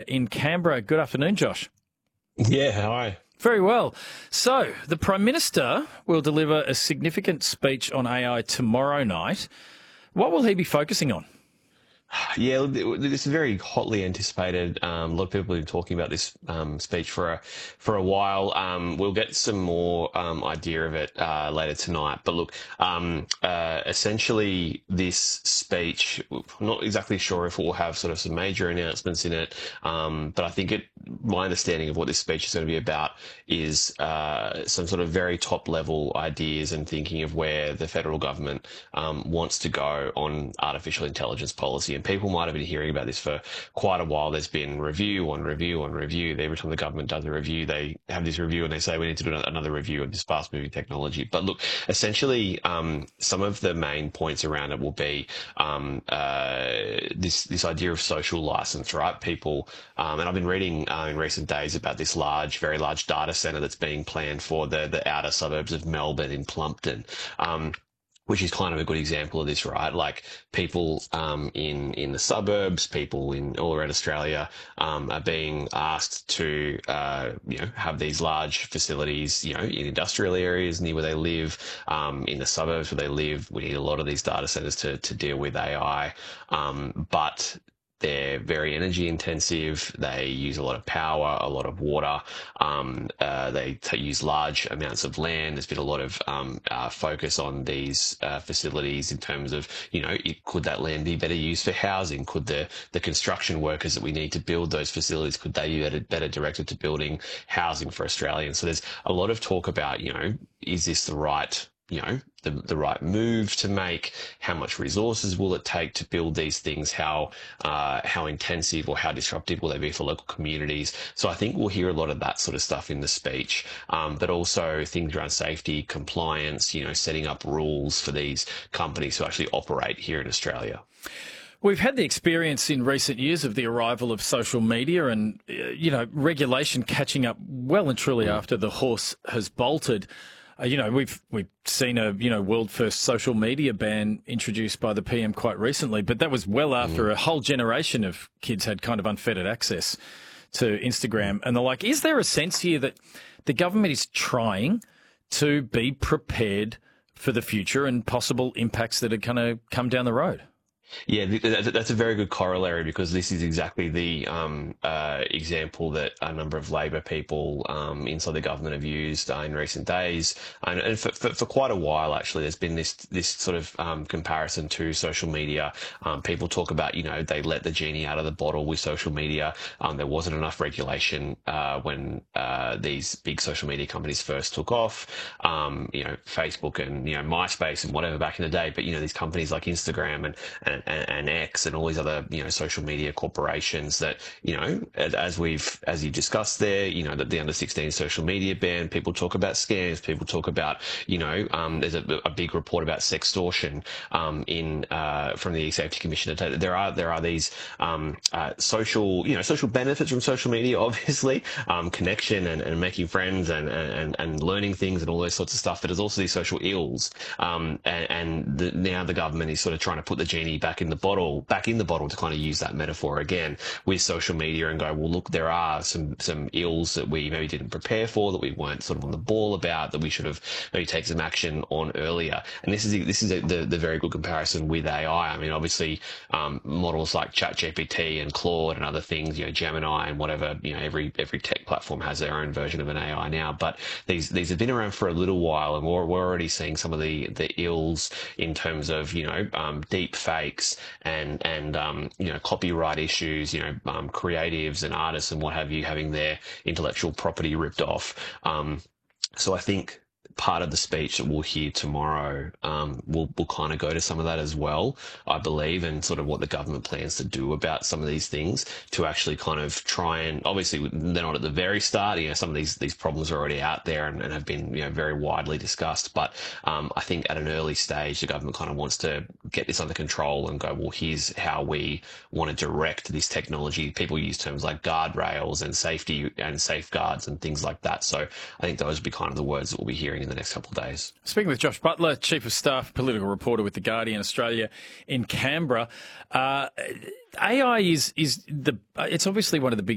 in Canberra. Good afternoon, Josh. Yeah, hi. Very well. So, the Prime Minister will deliver a significant speech on AI tomorrow night. What will he be focusing on? Yeah, this is very hotly anticipated. A lot of people have been talking about this speech for a while. We'll get some more idea of it later tonight. But look, essentially, this speech, I'm not exactly sure if it will have sort of some major announcements in it. But I think my understanding of what this speech is going to be about is some sort of very top level ideas and thinking of where the federal government wants to go on artificial intelligence policy. And people might have been hearing about this for quite a while. There's been review on review on review. Every time the government does a review, they have this review and they say we need to do another review of this fast-moving technology. But look, essentially, some of the main points around it will be this idea of social license, right? People, and I've been reading in recent days about this very large data center that's being planned for the outer suburbs of Melbourne in Plumpton. Which is kind of a good example of this, right? Like people in the suburbs, people in all around Australia are being asked to have these large facilities, in industrial areas near where they live, in the suburbs where they live. We need a lot of these data centers to deal with AI, but they're very energy intensive. They use a lot of power, a lot of water. They use large amounts of land. There's been a lot of focus on these facilities in terms of, could that land be better used for housing? Could the construction workers that we need to build those facilities, could they be better directed to building housing for Australians? So there's a lot of talk about, is this the right the right move to make? How much resources will it take to build these things? How intensive or how disruptive will they be for local communities? So I think we'll hear a lot of that sort of stuff in the speech, but also things around safety, compliance, setting up rules for these companies who actually operate here in Australia. We've had the experience in recent years of the arrival of social media and, regulation catching up well and truly after the horse has bolted. We've seen a world first social media ban introduced by the PM quite recently, but that was well after a whole generation of kids had kind of unfettered access to Instagram and the like. Is there a sense here that the government is trying to be prepared for the future and possible impacts that are going to come down the road? Yeah, that's a very good corollary, because this is exactly the example that a number of Labor people inside the government have used in recent days, and for quite a while actually. There's been this sort of comparison to social media. People talk about they let the genie out of the bottle with social media. There wasn't enough regulation when these big social media companies first took off. Facebook and MySpace and whatever back in the day, but these companies like Instagram and X and all these other social media corporations that as you discussed there, that the under 16 social media ban, people talk about scams, people talk about there's a big report about sextortion from the Safety Commission. There are these social benefits from social media, obviously, connection and making friends and learning things and all those sorts of stuff, but there's also these social ills, now the government is sort of trying to put the genie back in the bottle to kind of use that metaphor again with social media and go, well, look, there are some ills that we maybe didn't prepare for, that we weren't sort of on the ball about, that we should have maybe taken some action on earlier. And this is the very good comparison with AI. I mean, obviously, models like ChatGPT and Claude and other things, Gemini and whatever, every tech platform has their own version of an AI now. But these have been around for a little while, and we're already seeing some of the ills in terms of deep fakes and copyright issues, creatives and artists and what have you having their intellectual property ripped off. So I think part of the speech that we'll hear tomorrow will kind of go to some of that as well, I believe, and sort of what the government plans to do about some of these things to actually kind of try and, obviously they're not at the very start, some of these problems are already out there and have been very widely discussed, but I think at an early stage the government kind of wants to get this under control and go, well, here's how we want to direct this technology. People use terms like guardrails and safety and safeguards and things like that, so I think those will be kind of the words that we'll be hearing in the next couple of days. Speaking with Josh Butler, Chief of Staff, political reporter with The Guardian Australia in Canberra. AI it's obviously one of the big